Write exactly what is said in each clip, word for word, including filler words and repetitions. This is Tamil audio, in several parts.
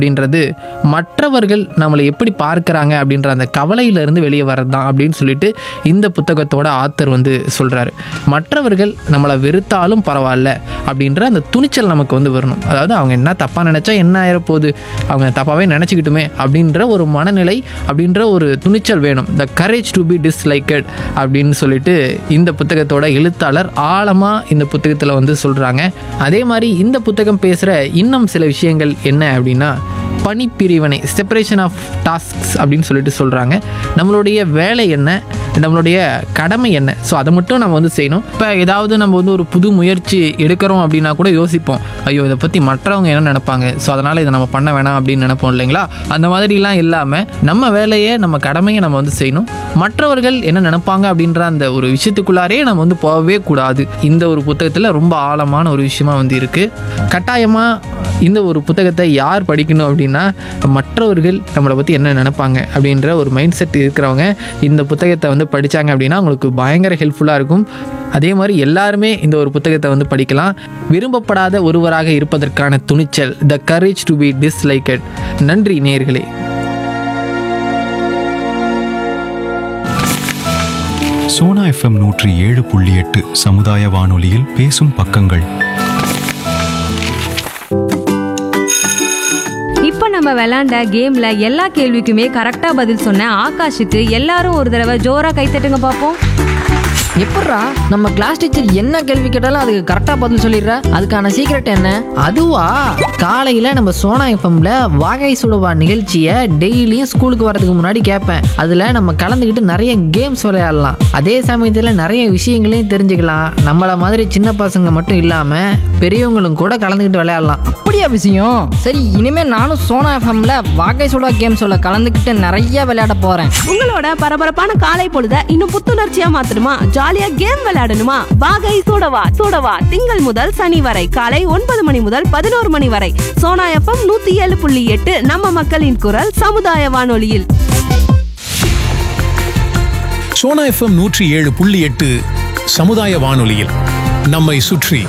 அப்படின்றது மற்றவர்கள் நம்மளை எப்படி பார்க்குறாங்க அப்படின்ற அந்த கவலையிலேருந்து வெளியே வர்றது தான் அப்படின்னு சொல்லிட்டு இந்த புத்தகத்தோட ஆத்தர் வந்து சொல்கிறாரு. மற்றவர்கள் நம்மளை வெறுத்தாலும் பரவாயில்ல அப்படின்ற அந்த துணிச்சல் நமக்கு வந்து வரணும். அதாவது அவங்க என்ன தப்பாக நினச்சா என்ன ஆயிரப்போகுது, அவங்க தப்பாகவே நினச்சிக்கிட்டுமே அப்படின்ற ஒரு மனநிலை, அப்படின்ற ஒரு துணிச்சல் வேணும். The courage to be disliked அப்படின்னு சொல்லிட்டு இந்த புத்தகத்தோட எழுத்தாளர் ஆழமாக இந்த புத்தகத்தில் வந்து சொல்கிறாங்க. அதே மாதிரி இந்த புத்தகம் பேசுகிற இன்னும் சில விஷயங்கள் என்ன அப்படின்னா, பணிப்பிரிவினை, செப்பரேஷன் ஆஃப் டாஸ்க்ஸ் அப்படின்னு சொல்லிட்டு சொல்கிறாங்க. நம்மளுடைய வேலை என்ன, நம்மளுடைய கடமை என்ன, ஸோ அதை மட்டும் நம்ம வந்து செய்யணும். இப்போ ஏதாவது நம்ம வந்து ஒரு புது முயற்சி எடுக்கிறோம் அப்படின்னா கூட யோசிப்போம், ஐயோ இதை பற்றி மற்றவங்க என்ன நினைப்பாங்க, ஸோ அதனால் இதை நம்ம பண்ண வேணாம் அப்படின்னு நினைப்போம் இல்லைங்களா. அந்த மாதிரிலாம் இல்லாமல் நம்ம வேலையை, நம்ம கடமையை நம்ம வந்து செய்யணும். மற்றவர்கள் என்ன நினைப்பாங்க அப்படின்ற அந்த ஒரு விஷயத்துக்குள்ளாரே நம்ம வந்து போகவே கூடாது. இந்த ஒரு புத்தகத்தில் ரொம்ப ஆழமான ஒரு விஷயமா வந்து இருக்குது. கட்டாயமாக இந்த ஒரு புத்தகத்தை யார் படிக்கணும் அப்படின்னா, மற்றவர்கள் நம்மளை பற்றி என்ன நினைப்பாங்க அப்படின்ற ஒரு மைண்ட் செட் இருக்கிறவங்க இந்த புத்தகத்தை வந்து படித்தாங்க அப்படின்னா அவங்களுக்கு பயங்கர ஹெல்ப்ஃபுல்லாக இருக்கும். அதே மாதிரி எல்லாருமே இந்த ஒரு புத்தகத்தை வந்து படிக்கலாம். விரும்பப்படாத ஒருவராக இருப்பதற்கான துணிச்சல், the courage to be disliked. நன்றி நேயர்களே. சோனா எஃப்எம் நூற்றி ஏழு புள்ளி எட்டு சமுதாய வானொலியில் பேசும் பக்கங்கள். இப்ப நம்ம விளையாண்ட கேம்ல எல்லா கேள்விக்குமே கரெக்டா பதில் சொன்ன ஆகாஷுக்கு எல்லாரும் ஒரு தடவை ஜோரா கைத்தட்டுங்க பாப்போம். எப்பட்றா நம்ம கிளாஸ் டீச்சர் என்ன கேள்வி கேட்டாலும் அதுக்கு கரெக்டா பதில் சொல்லிடுற? அதுக்கான சீக்ரெட் என்ன? அதுவா, காலையில நம்ம சோனா எஃப்எம்ல வாகை சுடுவா நிகழ்ச்சியை டெய்லியும் ஸ்கூலுக்கு வரதுக்கு முன்னாடி கேட்பேன். அதுல நம்ம கலந்துக்கிட்டு நிறைய கேம்ஸ் விளையாடலாம். அதே சமயத்துல நிறைய விஷயங்களையும் தெரிஞ்சுக்கலாம். நம்மள மாதிரி சின்ன பசங்க மட்டும் இல்லாம பெரியவங்களும் கூட கலந்துக்கிட்டு விளையாடலாம். அப்படியா விஷயம்? சரி, இனிமே நானும் சோனா எஃப்எம்ல வாகை சுடா கேம்ஸோட கலந்துக்கிட்டு நிறைய விளையாட போறேன். உங்களோட பரபரப்பான காலை பொழுத இன்னும் புத்துணர்ச்சியா மாத்தணுமா, ஜாலியா கேம் விளையாடணுமா? வாகை சூடவா சூடவா திங்கள் முதல் சனி வரை காலை ஒன்பது மணி முதல் பதினோரு மணி வரை சோனா எஃப்எம் நூத்தி ஏழு புள்ளி எட்டு நம்ம மக்களின் குரல் சமுதாய வானொலியில். சோனா எஃப்எம் நூற்றி ஏழு புள்ளி எட்டு சமுதாய வானொலியில் நம்மை சுற்றி.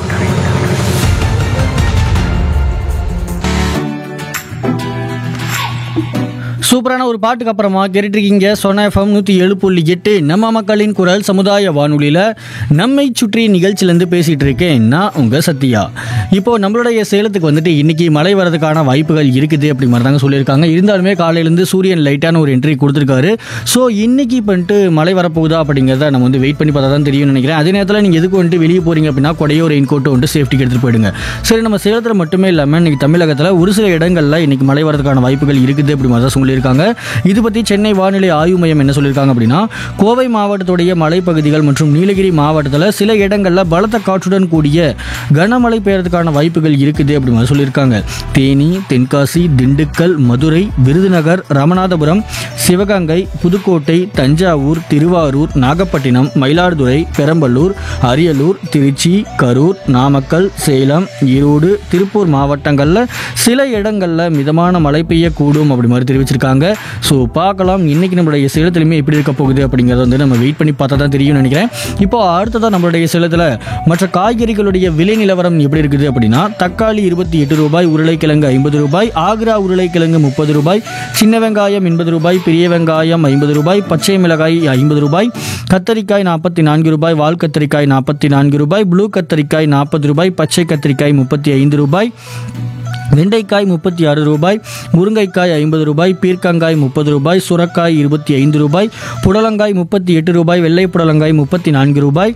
சூப்பரான ஒரு பாட்டுக்கு அப்புறமா கேட்டுருக்கீங்க சோனா எஃப்எம் நூற்றி ஏழு புள்ளி எட்டு நம்ம மக்களின் குரல் சமுதாய வானொலியில் நம்மை சுற்றி நிகழ்ச்சியிலேருந்து பேசிகிட்டு இருக்கேன் நான் உங்கள் சத்யா. இப்போது நம்மளுடைய சேலத்துக்கு வந்துட்டு இன்றைக்கி மழை வரதுக்கான வாய்ப்புகள் இருக்குது அப்படி மாதிரி தாங்க சொல்லியிருக்காங்க. இருந்தாலுமே காலையிலேருந்து சூரியன் லைட்டான ஒரு என்ட்ரி கொடுத்துருக்காரு. ஸோ இன்றைக்கி பண்ணிட்டு மழை வரப்போகுதா அப்படிங்கிறத நம்ம வந்து வெயிட் பண்ணி பார்த்தா தான் தெரியும்னு நினைக்கிறேன். அதே நேரத்தில் நீங்கள் எதுக்கு வந்துட்டு வெளியே போகிறீங்க அப்படின்னா கொடையோ ரெயின் கோட்டோ வந்துட்டு சேஃப்டிக்கு எடுத்துகிட்டு போயிடுங்க. சரி, நம்ம சேலத்தில் மட்டுமே இல்லாமல் இன்றைக்கி தமிழகத்தில் ஒரு சில இடங்களில் இன்றைக்கி மழை வரதுக்கான வாய்ப்புகள் இருக்குது அப்படி மாதிரி தான் சொல்லியிருக்காங்க. இது பற்றி சென்னை வானிலை ஆய்வு மையம் என்ன சொல்லியிருக்காங்க அப்படின்னா, கோவை மாவட்டத்துடைய மலைப்பகுதிகள் மற்றும் நீலகிரி மாவட்டத்தில் சில இடங்களில் பலத்த காற்றுடன் கூடிய கனமழை பெய்யறதுக்கான வாய்ப்புகள் இருக்குது அப்படி மாதிரி சொல்லியிருக்காங்க. தேனி, தென்காசி, திண்டுக்கல், மதுரை, விருதுநகர், ராமநாதபுரம், சிவகங்கை, புதுக்கோட்டை, தஞ்சாவூர், திருவாரூர், நாகப்பட்டினம், மயிலாடுதுறை, பெரம்பலூர், அரியலூர், திருச்சி, கரூர், நாமக்கல், சேலம், ஈரோடு, திருப்பூர் மாவட்டங்களில் சில இடங்களில் மிதமான மழை பெய்யக்கூடும் அப்படி மாதிரி தெரிவிச்சிருக்காங்க. ஸோ பார்க்கலாம் இன்னைக்கு நம்மளுடைய சேலத்திலுமே எப்படி இருக்க போகுது அப்படிங்கிறத வந்து நம்ம வெயிட் பண்ணி பார்த்தா தான் தெரியும்னு நினைக்கிறேன். இப்போ அடுத்ததான் நம்மளுடைய சேலத்தில் மற்ற காய்கறிகளுடைய விலை நிலவரம் எப்படி இருக்குது அப்படின்னா, தக்காளி இருபத்தி எட்டு ரூபாய், உருளைக்கிழங்கு ஐம்பது ரூபாய், ஆக்ரா உருளைக்கிழங்கு முப்பது ரூபாய், சின்ன வெங்காயம் எண்பது ரூபாய், பெரிய வெங்காயம் ஐம்பது ரூபாய், பச்சை மிளகாய் ஐம்பது ரூபாய், கத்தரிக்காய் நாற்பத்தி நான்கு ரூபாய், வால் கத்தரிக்காய் நாற்பத்தி நான்கு ரூபாய், ப்ளூ கத்தரிக்காய் நாற்பது ரூபாய், பச்சை கத்தரிக்காய் முப்பத்தி ஐந்து ரூபாய், வெண்டைக்காய் முப்பத்தி ஆறு ரூபாய், முருங்கைக்காய் ஐம்பது ரூபாய், பீர்க்கங்காய் முப்பது ரூபாய், சுரக்காய் இருபத்தி ஐந்து ரூபாய், புடலங்காய் முப்பத்தி எட்டு ரூபாய், வெள்ளை புடலங்காய் முப்பத்தி நான்கு ரூபாய்,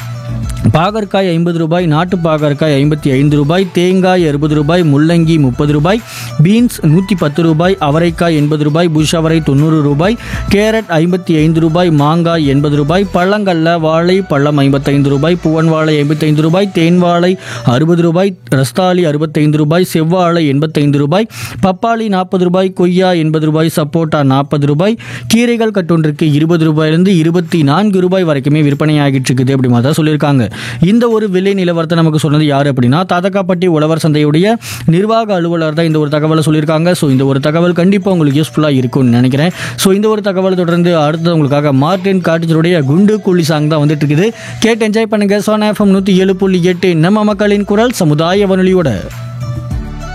பாகற்காய் ஐம்பது ரூபாய், நாட்டு பாகற்காய் ஐம்பத்தி ஐந்து ரூபாய், தேங்காய் அறுபது ரூபாய், முள்ளங்கி முப்பது ரூபாய், பீன்ஸ் நூற்றி பத்து ரூபாய், அவரைக்காய் எண்பது ரூபாய், புஷ் அவரை தொண்ணூறு ரூபாய், கேரட் ஐம்பத்தி ஐந்து ரூபாய், மாங்காய் எண்பது ரூபாய், பழங்கள்ல வாழை பழம் ஐம்பத்தைந்து ரூபாய், பூவன் வாழை ஐம்பத்தைந்து ரூபாய், தேன் வாழை அறுபது ரூபாய், ரஸ்தாலி அறுபத்தைந்து ரூபாய், செவ்வாழை எண்பத்தைந்து ரூபாய், பப்பாளி நாற்பது ரூபாய், கொய்யா எண்பது ரூபாய், சப்போட்டா நாற்பது ரூபாய், கீரைகள் கட்டொன்றுக்கு இருபது ரூபாயிலிருந்து இருபத்தி நான்கு ரூபாய் வரைக்குமே விற்பனை ஆகிட்டு இருக்குது அப்படி மாதிரி தான் சொல்லியிருக்காங்க. இந்த ஒரு விலை நிலவரத்தை நமக்கு சொன்னது யார் அப்படின்னா, தாதகாப்பட்டி உழவர் சந்தையுடைய நிர்வாக அலுவலர் தான் இந்த ஒரு தகவலை சொல்லியிருக்காங்க. ஸோ இந்த ஒரு தகவல் கண்டிப்பாக உங்களுக்கு யூஸ்ஃபுல்லாக இருக்கும்னு நினைக்கிறேன். ஸோ இந்த ஒரு தகவல் தொடர்ந்து அடுத்தது உங்களுக்காக மார்டின் காட்டேஜருடைய குண்டு குள்ளி சாங் தான் வந்துட்டு இருக்குது. கேட்டு என்ஜாய் பண்ணுங்க. சோனா எஃப்எம் நூற்றி ஏழு புள்ளி எட்டு நம்ம மக்களின் குரல் சமுதாய வானொலியோட.